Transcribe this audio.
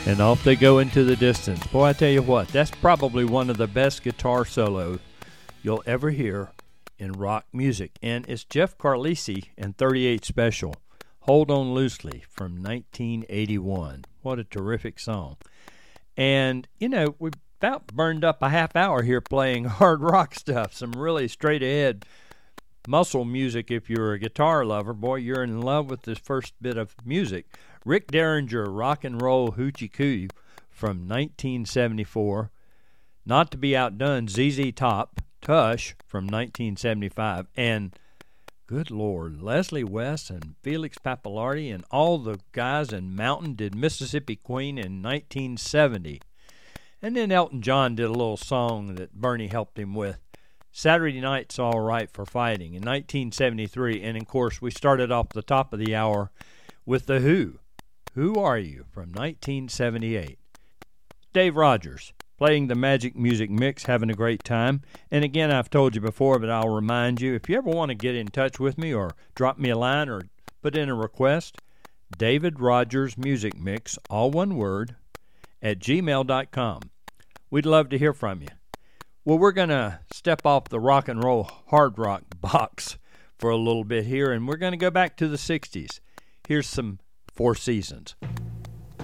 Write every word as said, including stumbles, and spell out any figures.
And off they go into the distance. Boy, I tell you what, that's probably one of the best guitar solos you'll ever hear in rock music. And it's Jeff Carlisi and thirty-eight Special, Hold On Loosely, from nineteen eighty-one. What a terrific song. And, you know, we've about burned up a half hour here playing hard rock stuff, some really straight-ahead muscle music. If you're a guitar lover, boy, you're in love with this first bit of music. Rick Derringer, Rock and Roll Hoochie Coo from nineteen seventy-four. Not to be outdone, Z Z Top, Tush from nineteen seventy-five. And, good Lord, Leslie West and Felix Pappalardi and all the guys in Mountain did Mississippi Queen in nineteen seventy. And then Elton John did a little song that Bernie helped him with, Saturday Night's All Right for Fighting, in nineteen seventy-three. And, of course, we started off the top of the hour with The Who, Who Are You, from nineteen seventy-eight. Dave Rogers, playing the Magic Music Mix, having a great time. And, again, I've told you before, but I'll remind you, if you ever want to get in touch with me or drop me a line or put in a request, David Rogers Music Mix, all one word, at gmail dot com. We'd love to hear from you. Well, we're going to step off the rock and roll hard rock box for a little bit here, and we're going to go back to the sixties. Here's some Four Seasons.